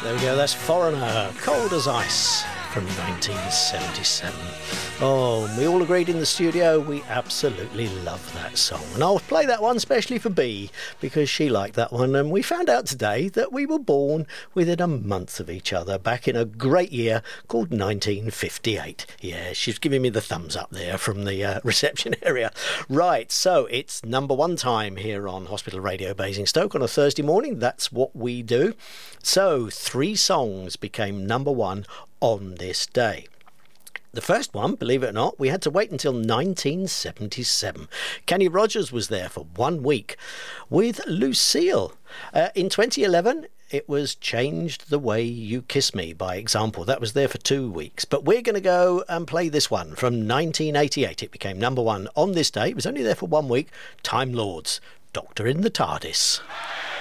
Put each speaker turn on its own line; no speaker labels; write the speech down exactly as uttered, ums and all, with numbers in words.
There we go, that's Foreigner, Cold as Ice from nineteen seventy-seven. Oh, and we all agreed in the studio we absolutely love that song. And I'll play that one specially for Bea because she liked that one. And we found out today that we were born within a month of each other back in a great year called nineteen fifty-eight. Yeah, she's giving me the thumbs up there from the uh, reception area. Right, so it's number one time here on Hospital Radio Basingstoke on a Thursday morning. That's what we do. So three songs became number one on this day. The first one, believe it or not, we had to wait until nineteen seventy-seven. Kenny Rogers was there for one week with Lucille. Uh, in twenty eleven, it was Changed the Way You Kiss Me by Example. That was there for two weeks. But we're going to go and play this one from nineteen eighty-eight. It became number one on this day. It was only there for one week. Time Lords, Doctor in the TARDIS.